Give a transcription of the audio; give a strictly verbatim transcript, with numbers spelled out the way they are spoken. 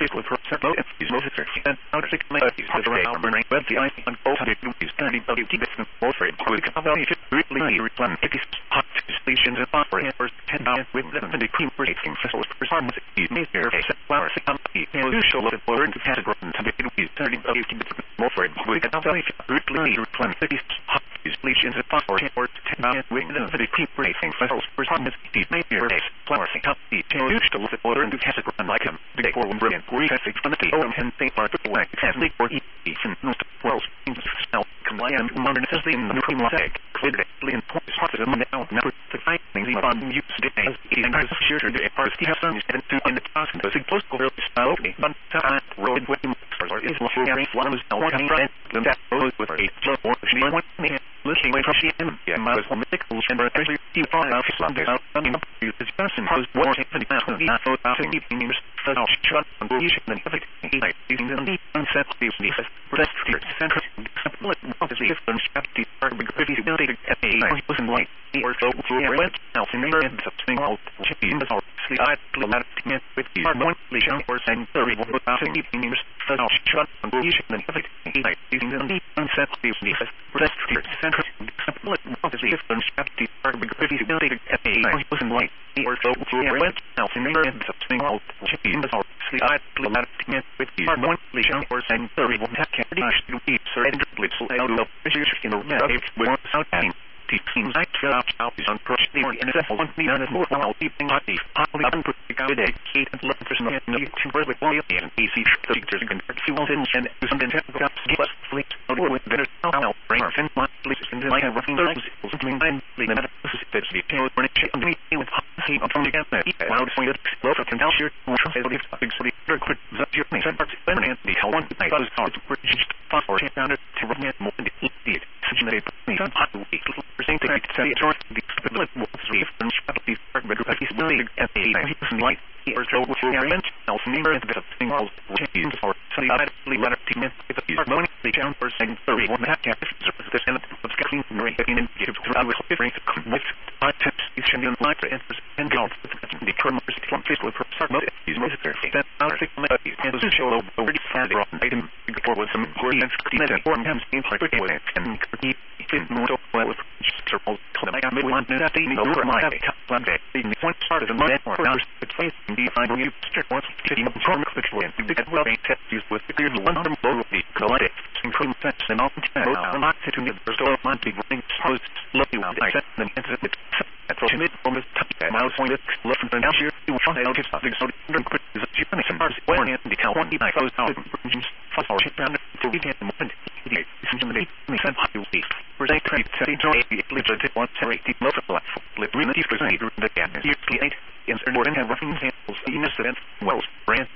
with her circle and these most and out six ladies with around running with the ice and both hundred rupees thirty W T business both for quick value really replan it is hot stations and far for ten dollars with them and the cream breaking for pharmacy major flower company usual of word to category and rupees thirty W T business more for quick value really replan it is hot stations and far for ten dollars with them and the cream breaking for pharmacy major flower company usual of word to category and like them the four one brilliant graphic from the and they are the black has the for each and no world smell combine modern assembly in the cream like clearly in points part of the now number the findings in on use today as it is sure to the parts have some and to in the past and the post over style but time road with or is sharing one was no one friend that goes with a slow or she went looking away from she and yeah my was one medical chamber actually you find out some days out I mean this person was war and the so I think it so shut and you should then have it using the concept of the protect your center what is the difference strategy are because you build it at a person like or so went out in there and something else in the source I let it with you are one lesion or saying thirty one thousand meetings so shut and you should then have it using the concept of the protect your center what is the difference strategy are because you build it at a person like or so went out in there and something else in the source I let it with you are one lesion or saying thirty one to be surrendered little out of issues in the red without having teams I feel out out is uncrushed the and it's one thing that is more while keeping hot the highly unpredictable eight and eleven percent of the temper with oil and B C the teachers can fuel in and some technical gaps plus fleet or with better now bring our fin like police and like roughing the legs something I'm leaving that that's the tail for it and me with hot seat on the gap that loud point low for can sure big city quick that your name and the how one I was hard to purchase or down to run it more than the such a hot week saying to say George the split was the strategy for the he's willing at the light or so with your event else never is the thing all change or so I letter team with the harmony the down for saying thirty one that cap this and of getting very in give to I was different with I tips is should be on light and and go the current from Facebook for start mode is most that out six minutes and to show already far from item before with some great and four times in quick way and keep in more well with circles I got mid one that they know over my one day in one part of the month or hours the place can be find you strict once fifty from quick way and the well being test used with the one hundred low the collect including sets and all not to me there's still monthly running post lucky one I set them into the at the mid from the top and I was going to look from the now here you will find out if something so quick is you finish some bars well and the count one I close out for our chip down to we get the moment it simply makes sense how you see for they trade setting to eight legit one seventy local life live really percent the can usually eight in certain and roughing samples in incident wells